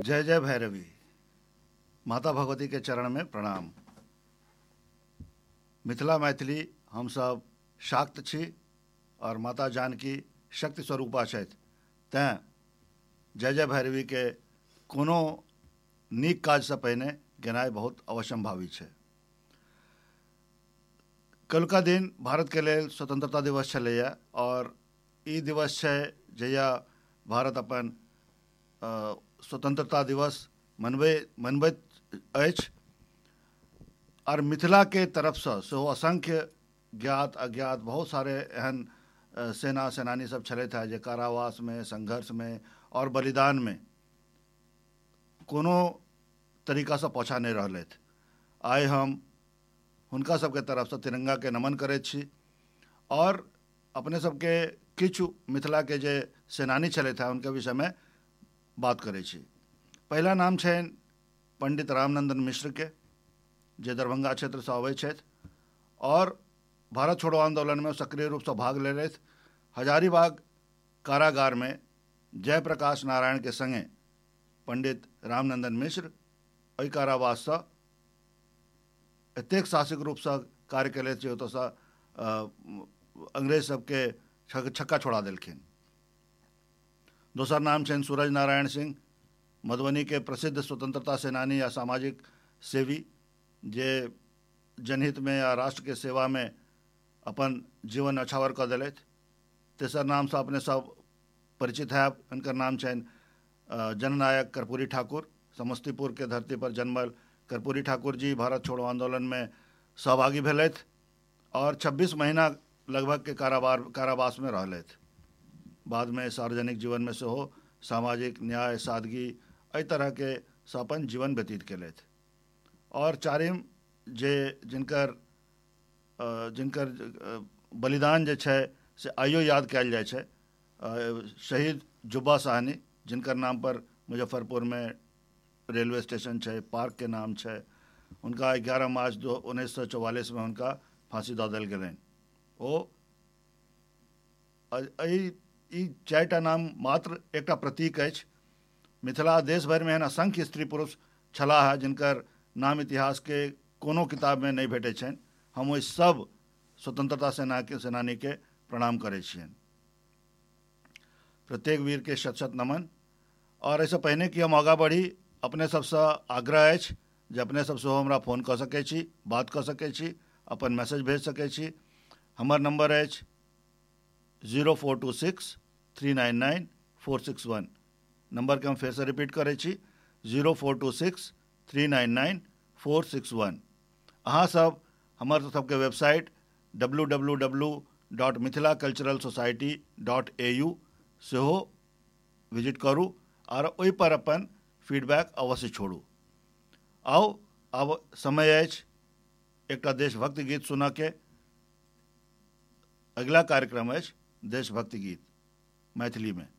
जय जय भैरवी। माता भगवती के चरण में प्रणाम। मिथिला मैथिली हम सब शाक्त छी और माता जानकी शक्ति स्वरूपा छथि, तेँ जय जय भैरवी के कोनो नीक काज से पहिने गेनाइ बहुत अवश्यम्भावी छै। कल्हुका दिन भारत के लेल स्वतंत्रता दिवस छलैया और ई दिवस छै जहिया भारत अपन स्वतंत्रता दिवस मनबैत अछि और मिथिला के तरफ से सेहो असंख्य ज्ञात अज्ञात बहुत सारे एहन सेना सेनानी सब छलथि हैं जे कारावास में, संघर्ष में और बलिदान में कोनो तरीका से पहुँचा नहीं रहलथि। आइ हम हुनका सबके तरफ से तिरंगा के नमन करैत छी और अपने सबके किछु मिथिला के जे सेनानी छलथि हैं उनके विषय में बात करै छी। पहला नाम छनि पंडित रामनंदन मिश्र के, जे दरभंगा क्षेत्र से अबै छथि और भारत छोड़ो आंदोलन में सक्रिय रूप से भाग लेलथि। हजारीबाग कारागार में जयप्रकाश नारायण के संगे पंडित रामनंदन मिश्र एहि कारावास से एतेक साहसिक रूप से कार्य कयलथि जे ओतऽ से अंग्रेज सबके छक्का छोड़ा देलखिन। दोसर नाम छनि सूरज नारायण सिंह, मधुबनी के प्रसिद्ध स्वतंत्रता सेनानी या सामाजिक सेवी, जे जनहित में या राष्ट्र के सेवा में अपन जीवन अछावर कऽ देलथि। तेसर नाम से अपने सब परिचित है, उनकर नाम छनि जननायक कर्पूरी ठाकुर। समस्तीपुर के धरती पर जन्मल कर्पूरी ठाकुर जी भारत छोड़ो आंदोलन में सहभागी भेलथि और 26 महीना लगभग के कारावास में रहलथि। बाद में सार्वजनिक जीवन में सेहो सामाजिक न्याय, सादगी एहि तरह के से अपन जीवन व्यतीत केलथि। और चारिम जे जिनकर बलिदान जे छै से आइयो याद कयल जाइ छै, शहीद जुब्बा साहनी, जिनकर नाम पर मुजफ्फरपुर में रेलवे स्टेशन छै, पार्क के नाम छै। उनका 11 मार्च 1944 में उनका फांसी दऽ देल गेलनि। ओ ई चारिटा नाम मात्र एकटा प्रतीक अछि। मिथिला देश भर में एहन असंख्य स्त्री पुरुष छलाह जिनकर नाम इतिहास के कोनो किताब में नहीं भेटै छनि। हम ओहि सब स्वतंत्रता सेनानी के प्रणाम करै छियनि। प्रत्येक वीर के शत शत नमन। और ऐसे पहले कि हम आगा बढ़ी, अपने सबसे आग्रह अछि जे अपने सब सेहो हमरा फोन कऽ सकै छी, बात कऽ सकै छी, अपन मैसेज भेज सकै छी। हमर नंबर अछि 0426 399 461। नंबर के हम फिर से रिपीट करै छी 0426 399 461। अहाँ सब हमर सबके वेबसाइट www.mithilacculturalsociety.au सेहो विजिट करू और ओहि पर अपन फीडबैक अवश्य छोड़ू। आओ अब समय अछि एकटा देशभक्ति गीत सुनऽ के। अगला कार्यक्रम अछि देशभक्ति गीत मैथिली में।